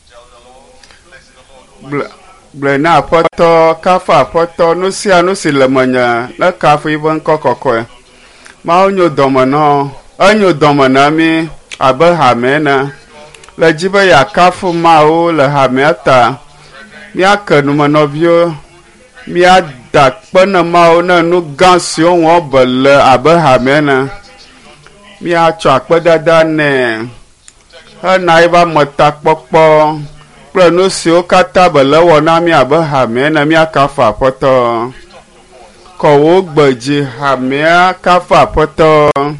Blena apoto kafa apoto nusia nusi lemanya la kafu ibon kokoko ma onyo domana mi abe hamena le jibe ya kafu mao le hameta mi akenu manovio mi adakpena mao na nu gansio won bele abe hamena mi acho akpedada ne na iba mota popo Plano si o kata bele wona mi abe hamena mi akafa poto ko wo gbeji hamia kafa poto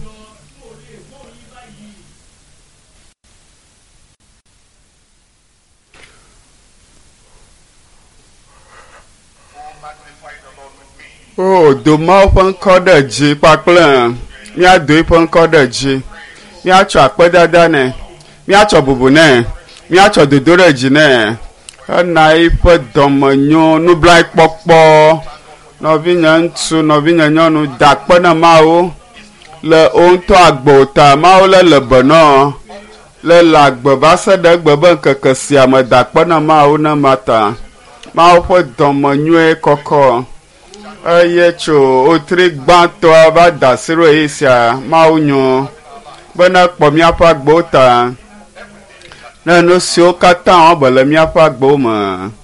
Oh do ma pon koda ji paklan mi ado pon koda ji mi acho apedada ne mi acho bubu ne mi acho dodore jine na ipe domonyo nu blai popo no vinya ntu no vinya nyonu dakpe na mawo le onto agbota mawo le lebeno le lagbe ba se de gbe ben keke sia me dakpe na mawo na mata mawo pe domonyo koko eye cho otri gbanto ba dasiro isia mawo nyo bena kpo mi apa gbota na no si o kata on bele mi apa gbo mo